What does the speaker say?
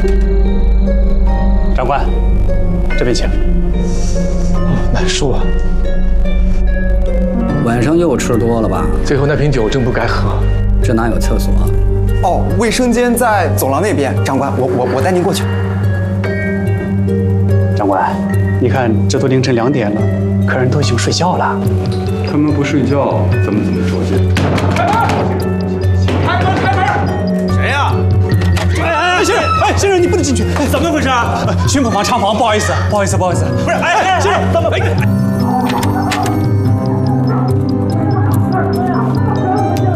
长官，这边请。 难受啊！ 晚上又吃多了吧？ 最后那瓶酒真不该喝。 这哪有厕所啊？ 哦，卫生间在走廊那边。长官，我带您过去。 长官，你看这都凌晨2点了，客人都已经睡觉了。 他们不睡觉，咱们怎么捉奸？ 开门！谁呀？ 先生，先生，你不能进去。怎么回事啊？巡捕房查房，不好意思。不是，先生，怎么？